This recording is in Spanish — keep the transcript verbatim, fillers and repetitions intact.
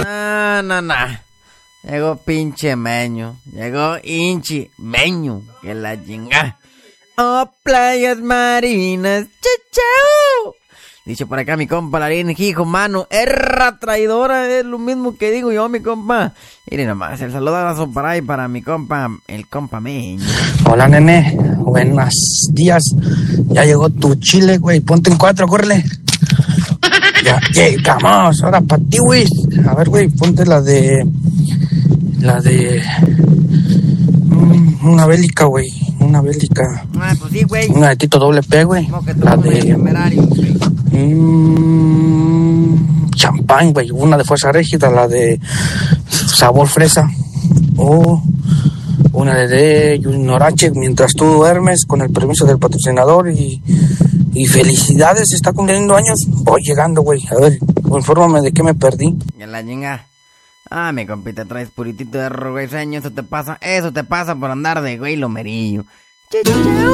No, no, no. Llegó pinche meño. Llegó hinchi meño. Que la chinga. Oh, playas marinas. Chachao. Dice por acá mi compa Larín, hijo, mano, erra traidora, es lo mismo que digo yo, mi compa. Miren nomás, el saludazo para ahí para mi compa, el compa meño. Hola, nene, buenos días. Ya llegó tu chile, güey, ponte en cuatro, córrele. Ya llegamos, ahora para ti, güey. A ver, güey, ponte la de... La de... Una bélica, güey, una bélica. Ah, pues sí, güey. Una de Tito doble P, güey. La de... Mmm... Champán, güey, una de Fuerza Régida, la de... Sabor fresa. O... Una de Norache, mientras tú duermes, con el permiso del patrocinador y... Y felicidades, está cumpliendo años. Voy llegando, güey. A ver, infórmame de qué me perdí. Ya la chinga. Ah, mi compita, traes puritito de rogueseño. Eso te pasa, eso te pasa por andar de güey lomerillo.